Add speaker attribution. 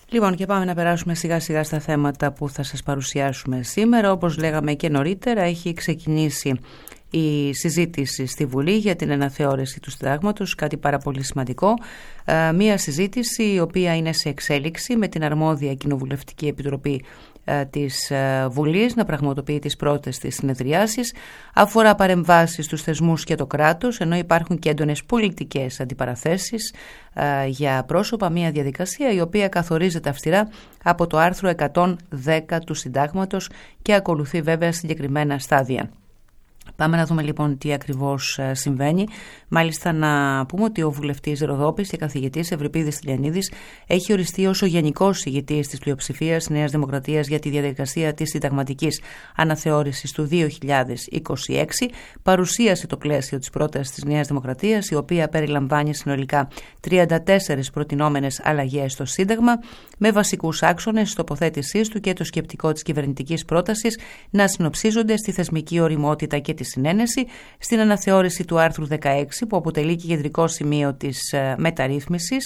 Speaker 1: Λοιπόν, και πάμε να περάσουμε σιγά σιγά στα θέματα που θα σας παρουσιάσουμε σήμερα. Όπως λέγαμε και νωρίτερα, έχει ξεκινήσει η συζήτηση στη Βουλή για την αναθεώρηση του συντάγματος, κάτι πάρα πολύ σημαντικό. Μία συζήτηση η οποία είναι σε εξέλιξη με την αρμόδια Κοινοβουλευτική Επιτροπή της Βουλής να πραγματοποιεί τις πρώτες της συνεδριάσεις. Αφορά παρεμβάσεις στους θεσμούς και το κράτος, ενώ υπάρχουν και έντονες πολιτικές αντιπαραθέσεις για πρόσωπα, μια διαδικασία η οποία καθορίζεται αυστηρά από το άρθρο 110 του Συντάγματος και ακολουθεί βέβαια συγκεκριμένα στάδια. Πάμε να δούμε λοιπόν τι ακριβώς συμβαίνει. Μάλιστα να πούμε ότι ο βουλευτής Ροδόπης και καθηγητής Ευρυπίδης Τηλιανίδης έχει οριστεί ως ο γενικός ηγετής της πλειοψηφίας Νέας Δημοκρατίας για τη διαδικασία της συνταγματικής αναθεώρησης του 2026. Παρουσίασε το πλαίσιο της πρότασης της Νέας Δημοκρατίας, η οποία περιλαμβάνει συνολικά 34 προτινόμενες αλλαγές στο Σύνταγμα, με βασικούς άξονες τοποθέτησής του και το σκεπτικό της κυβερνητικής πρότασης να συνοψίζονται στη θεσμική ωριμότητα και τη συνένεση, στην αναθεώρηση του άρθρου 16 που αποτελεί και κεντρικό σημείο της μεταρρύθμισης